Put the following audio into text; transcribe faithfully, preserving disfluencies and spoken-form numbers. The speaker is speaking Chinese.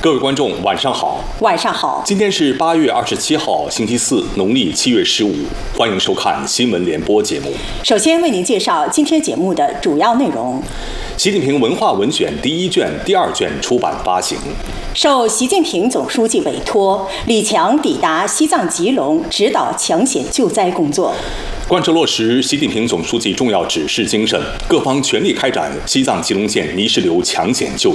各位观众，晚上好。 晚上好。 今天是八月二十七号，星期四，农历七月十五。欢迎收看新闻联播节目。 首先为您介绍今天节目的主要内容。 习近平文化文选第一卷、第二卷出版发行。 受习近平总书记委托，李强抵达西藏吉隆，指导抢险救灾工作。 贯彻落实习近平总书记重要指示精神，各方全力开展西藏吉隆县泥石流抢险救